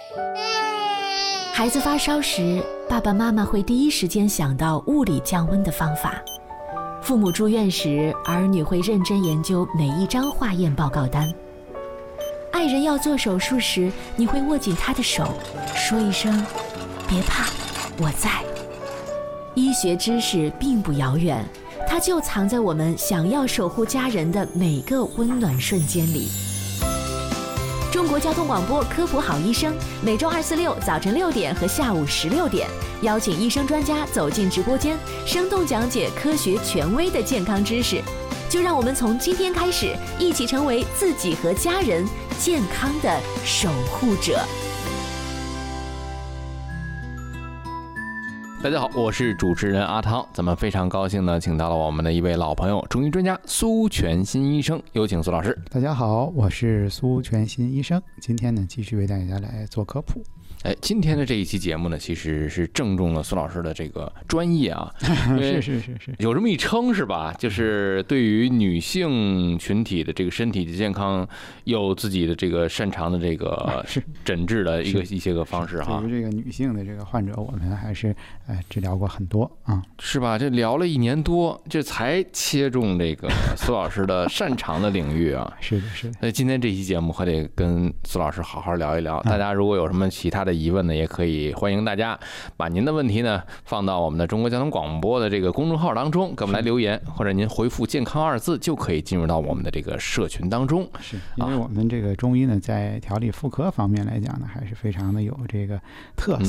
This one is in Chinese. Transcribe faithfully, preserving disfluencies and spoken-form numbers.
孩子发烧时，爸爸妈妈会第一时间想到物理降温的方法。父母住院时，儿女会认真研究每一张化验报告单。爱人要做手术时，你会握紧他的手，说一声别怕，我在。医学知识并不遥远，它就藏在我们想要守护家人的每个温暖瞬间里。中国交通广播科普好医生，每周二、四、六早晨六点和下午十六点，邀请医生专家走进直播间，生动讲解科学权威的健康知识。就让我们从今天开始，一起成为自己和家人健康的守护者。 大家好，我是主持人阿汤，咱们非常高兴呢，请到了我们的一位老朋友，中医专家苏全新医生，有请苏老师。 大家好，我是苏全新医生，今天呢继续为大家来做科普。 哎，今天的这一期节目呢，其实是正中了苏老师的这个专业啊， 是是是是， 有这么一称是吧？就是对于女性群体的这个身体的健康，有自己的这个擅长的这个诊治的一个一些个方式哈。 对于这个女性的这个患者，我们还是呃治疗过很多啊， 是吧？这聊了一年多，这才切中这个苏老师的擅长的领域啊。 是的，是的。 所以今天这期节目还得跟苏老师好好聊一聊。大家如果有什么其他的疑问呢，也可以欢迎大家把您的问题呢放到我们的中国交通广播的这个公众号当中，给我们来留言，或者您回复健康二字就可以进入到我们的这个社群当中。 是因为我们这个中医呢，在调理妇科方面来讲呢，还是非常的有这个特色。